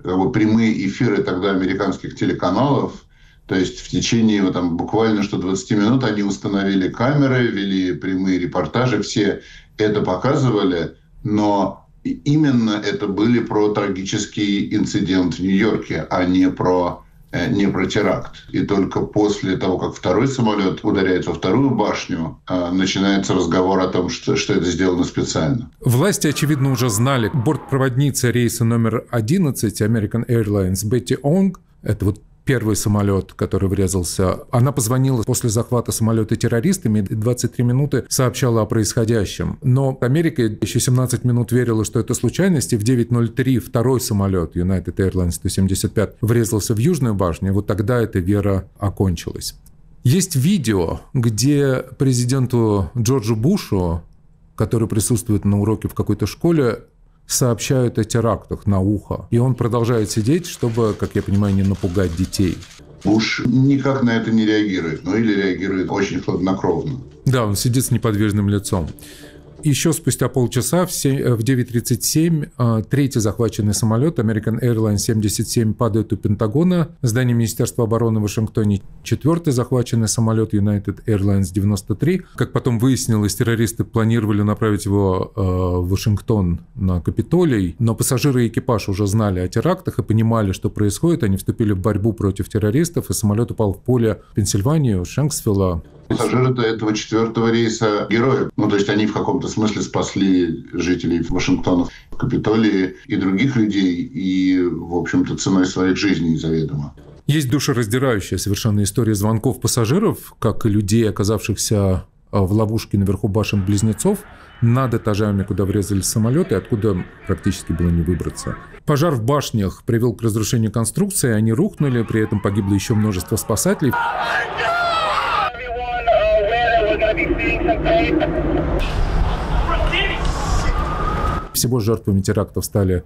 прямые эфиры тогда американских телеканалов. То есть в течение буквально 20 минут они установили камеры, вели прямые репортажи, все это показывали, но именно это были про трагический инцидент в Нью-Йорке, а не про теракт. И только после того, как второй самолет ударяет во вторую башню, начинается разговор о том, что это сделано специально. Власти, очевидно, уже знали. Бортпроводница рейса номер 11 American Airlines Бетти Онг, это первый самолет, который врезался, она позвонила после захвата самолета террористами и 23 минуты сообщала о происходящем. Но Америка еще 17 минут верила, что это случайность, и в 9:03 второй самолет United Airlines 175 врезался в Южную башню, и тогда эта вера окончилась. Есть видео, где президенту Джорджу Бушу, который присутствует на уроке в какой-то школе, сообщают о терактах на ухо. И он продолжает сидеть, чтобы, как я понимаю, не напугать детей. Буш никак на это не реагирует, или реагирует очень хладнокровно. Да, он сидит с неподвижным лицом. Еще спустя полчаса в 9:37 третий захваченный самолет American Airlines 77 падает у Пентагона, здание Министерства обороны в Вашингтоне. Четвертый захваченный самолет United Airlines 93. Как потом выяснилось, террористы планировали направить его в Вашингтон на Капитолий, но пассажиры и экипаж уже знали о терактах и понимали, что происходит. Они вступили в борьбу против террористов, и самолет упал в поле Пенсильвании, Шенксвилла. Пассажиры этого четвертого рейса герои. То есть они в каком-то смысле спасли жителей Вашингтона, Капитолии и других людей, и, в общем-то, ценой своих жизней заведомо. Есть душераздирающая совершенно история звонков пассажиров, как и людей, оказавшихся в ловушке наверху башен-близнецов, над этажами, куда врезались самолеты, откуда практически было не выбраться. Пожар в башнях привел к разрушению конструкции, они рухнули, при этом погибло еще множество спасателей. Всего жертвами терактов стали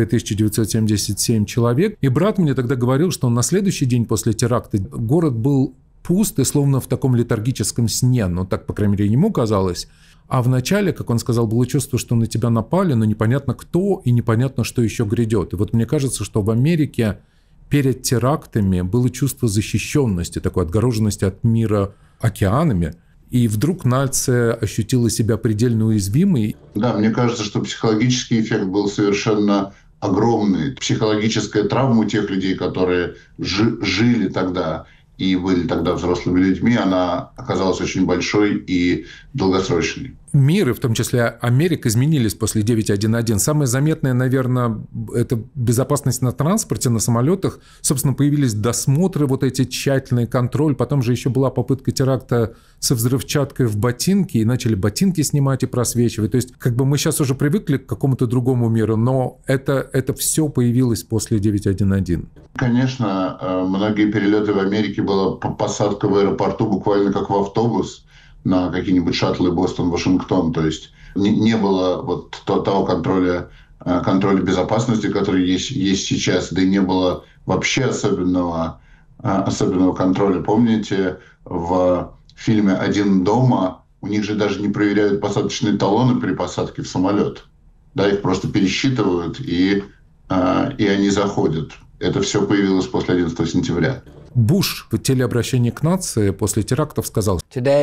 2977 человек. И брат мне тогда говорил, что на следующий день после теракта город был пуст и словно в таком летаргическом сне. Так, по крайней мере, ему казалось. А вначале, как он сказал, было чувство, что на тебя напали, но непонятно кто и непонятно, что еще грядет. И мне кажется, что в Америке перед терактами было чувство защищенности, такой отгороженности от мира океанами. И вдруг нация ощутила себя предельно уязвимой. Да, мне кажется, что психологический эффект был совершенно огромный. Психологическая травма у тех людей, которые жили тогда и были тогда взрослыми людьми, она оказалась очень большой и долгосрочной. Мир, и в том числе Америка, изменились после 9.11. Самое заметное, наверное, это безопасность на транспорте, на самолетах. Собственно, появились досмотры, эти тщательный контроль. Потом же еще была попытка теракта со взрывчаткой в ботинке, и начали ботинки снимать и просвечивать. То есть, мы сейчас уже привыкли к какому-то другому миру, но это все появилось после 9.11. Конечно, многие перелеты в Америке была посадка в аэропорту буквально как в автобус на какие-нибудь шаттлы Бостон-Вашингтон. То есть не было того контроля безопасности, который есть сейчас, да и не было вообще особенного контроля. Помните, в фильме «Один дома» у них же даже не проверяют посадочные талоны при посадке в самолет. Да, их просто пересчитывают, и они заходят. Это все появилось после 11 сентября. Буш в телеобращении к нации после терактов сказал: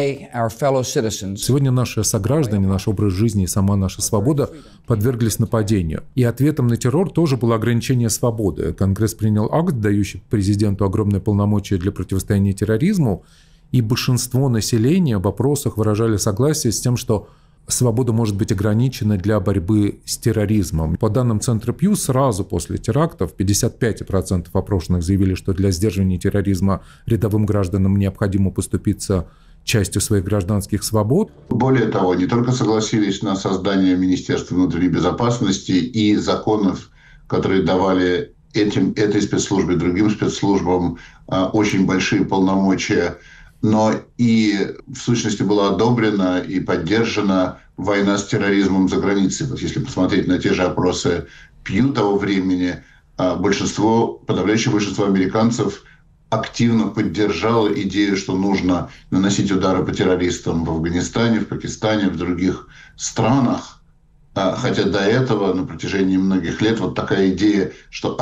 «Сегодня наши сограждане, наш образ жизни и сама наша свобода подверглись нападению. И ответом на террор тоже было ограничение свободы. Конгресс принял акт, дающий президенту огромные полномочия для противостояния терроризму, и большинство населения в опросах выражали согласие с тем, что свобода может быть ограничена для борьбы с терроризмом». По данным Центра Пью, сразу после терактов 55% опрошенных заявили, что для сдерживания терроризма рядовым гражданам необходимо поступиться частью своих гражданских свобод. Более того, не только согласились на создание Министерства внутренней безопасности и законов, которые давали этой спецслужбе, другим спецслужбам очень большие полномочия, но и в сущности была одобрена и поддержана война с терроризмом за границей. Если посмотреть на те же опросы Пью того времени, подавляющее большинство американцев активно поддержало идею, что нужно наносить удары по террористам в Афганистане, в Пакистане, в других странах. Хотя до этого, на протяжении многих лет, такая идея, что